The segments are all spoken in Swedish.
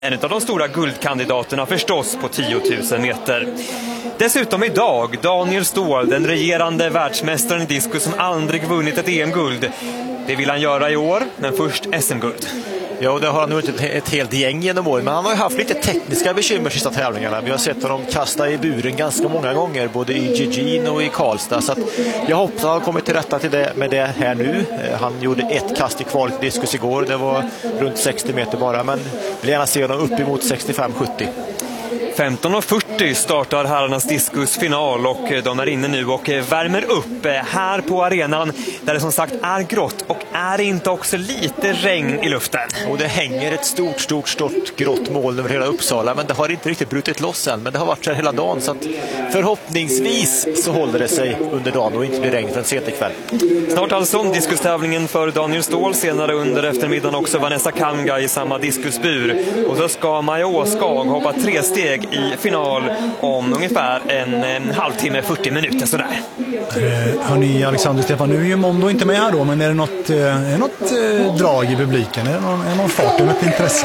En av de stora guldkandidaterna förstås på 10 000 meter. Dessutom idag, Daniel Ståhl, den regerande världsmästaren i diskus som aldrig vunnit ett EM-guld. Det vill han göra i år, men först SM-guld. Ja, det har han nog inte ett helt gäng genom året, men han har ju haft lite tekniska bekymmer sista tävlingarna. Vi har sett honom kasta i buren ganska många gånger, både i Gigin och i Karlstad. Så att jag hoppas att han har kommit till rätta till det med det här nu. Han gjorde ett kast i kvalet i diskus igår, det var runt 60 meter bara, men vill gärna se honom upp emot 65-70. 15.40 startar herrarnas diskusfinal och de är inne nu och värmer upp här på arenan där det som sagt är grått och är det inte också lite regn i luften. Och det hänger ett stort grått moln över hela Uppsala, men det har inte riktigt brutit loss än, men det har varit så här hela dagen, så att förhoppningsvis så håller det sig under dagen och inte blir regn förrän sent ikväll. Snart alltså diskustävlingen för Daniel Ståhl, senare under eftermiddagen också Vanessa Kanga i samma diskusbur, och så ska Maja Åskag hoppa 3 steg i final om ungefär en halvtimme, 40 minuter sådär. Hörni, Alexander Stefan, nu är ju Mondo inte med här då, men är det något drag i publiken? Är det någon fart, är det något intresse?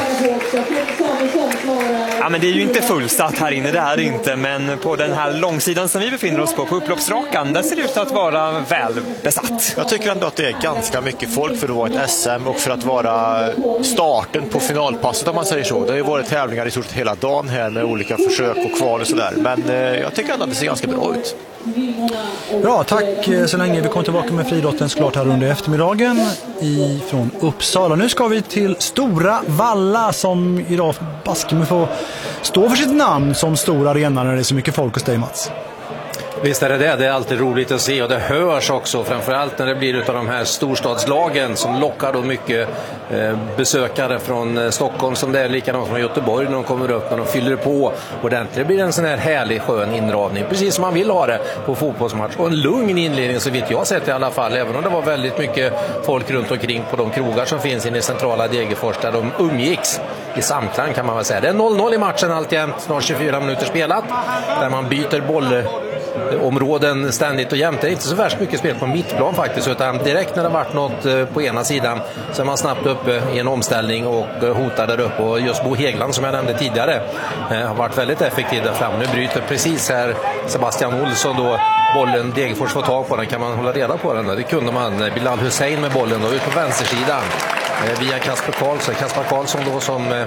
Ja, men det är ju inte fullsatt här inne, det är det inte, men på den här långsidan som vi befinner oss på upploppsrakan, där ser det ut att vara väl besatt. Jag tycker ändå att det är ganska mycket folk för att vara ett SM och för att vara starten på finalpasset, om man säger så. Det har ju varit tävlingar i stort sett hela dagen här med olika försök och kval och sådär, men jag tycker ändå att det ser ganska bra ut. Bra, tack så länge. Vi kommer tillbaka med friidrotten såklart här under eftermiddagen från Uppsala. Nu ska vi till Stora Valla som idag baske får stå för sitt namn som stor arena när det är så mycket folk hos dig, Mats. Visst är det är alltid roligt att se och det hörs också, framförallt när det blir utav de här storstadslagen som lockar då mycket besökare från Stockholm, som det är likadant från Göteborg när de kommer upp, när de fyller på ordentligt. Det blir en sån här härlig skön inravning, precis som man vill ha det på fotbollsmatch, och en lugn inledning så vitt jag sett i alla fall, även om det var väldigt mycket folk runt omkring på de krogar som finns inne i centrala Degerfors där de umgicks i samklang, kan man väl säga. Det är 0-0 i matchen alltjämt, snart 24 minuter spelat, där man byter bollområden ständigt och jämt. Det är inte så värst mycket spel på mittplan faktiskt, utan direkt när det varit något på ena sidan så är man snabbt uppe i en omställning och hotar där uppe, och just Bo Hegland som jag nämnde tidigare har varit väldigt effektiv där fram. Nu bryter precis här Sebastian Olsson då bollen, Degerfors får tag på den, kan man hålla reda på den? Det kunde man. Bilal Hussein med bollen då ut på vänstersidan via Kasper Karlsson då som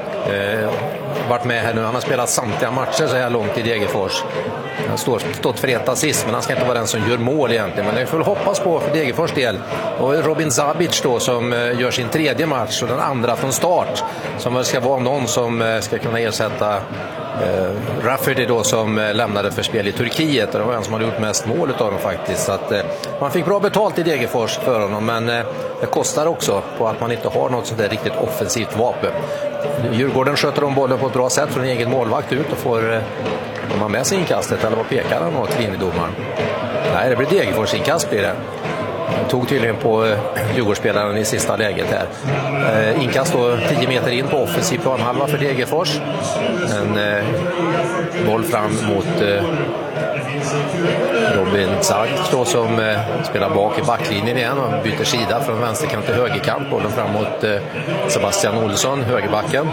varit med här nu. Han har spelat samtliga matcher så här långt i Degerfors. Han har stått för ett assist, men han ska inte vara den som gör mål egentligen. Men det får hoppas på för Degerfors del. Och Robin Zabic då som gör sin 3:e match och den andra från start, som ska vara någon som ska kunna ersätta Rafferty då som lämnade för spel i Turkiet, och det var en som hade gjort mest mål utav dem faktiskt. Så att man fick bra betalt i Degerfors för honom, men det kostar också på att man inte har något sådär riktigt offensivt vapen. Djurgården sköter om bollen på ett bra sätt från en egen målvakt ut och får man med sig inkastet, eller vad pekar han åt linjedomaren? Nej, det blir Degerfors inkast blir det. Tog tydligen på Djurgårdsspelaren i sista läget här. Inkast då 10 meter in på offensiv planhalva för Degerfors. En boll fram mot Robin Zagic då som spelar bak i backlinjen igen och byter sida från vänsterkant till högerkant. Bollen fram mot Sebastian Olsson, högerbacken.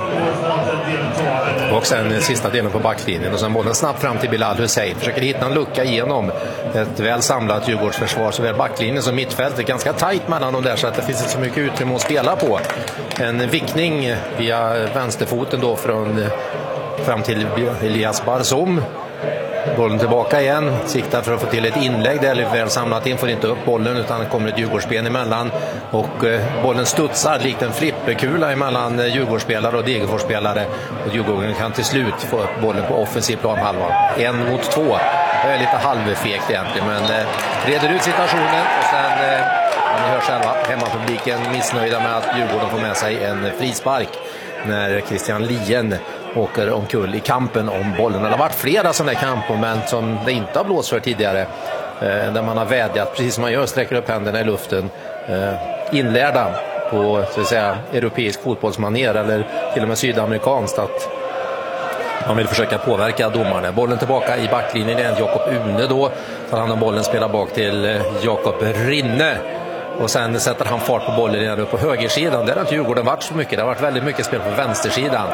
Och sen sista delen på backlinjen, och sen bollen snabbt fram till Bilal Hussein. Försöker hitta en lucka igenom ett väl samlat Djurgårdsförsvar, såväl backlinjen som mittfältet. Ganska tajt mellan dem där, så att det finns inte så mycket utrymme att spela på. En vickning via vänsterfoten då fram till Elias Barzom. Bollen tillbaka igen, siktar för att få till ett inlägg där, eller väl samlat in, får inte upp bollen utan det kommer ett Djurgårdsben emellan, och bollen studsar likt en flipperkula emellan Djurgårdsspelare och Degerforsspelare, och Djurgården kan till slut få upp bollen på offensiv planhalva. 1 mot 2. Det är lite halvfegt egentligen, men reder ut situationen, och sen ni hör själva hemmapubliken missnöjda med att Djurgården får med sig en frispark när Christian Lien åker omkull i kampen om bollen. Det har varit flera sådana kampmoment som det inte har blåst för tidigare, där man har vädjat, precis som man gör, sträcker upp händerna i luften, inlärda på så att säga europeisk fotbollsmaner eller till och med sydamerikanskt, att man vill försöka påverka domarna. Bollen tillbaka i backlinjen igen, Jakob Une då tar hand om bollen, spelar bak till Jakob Rinne. Och sen sätter han fart på bollen nere på högersidan. Där har inte Djurgården varit så mycket. Det har varit väldigt mycket spel på vänstersidan.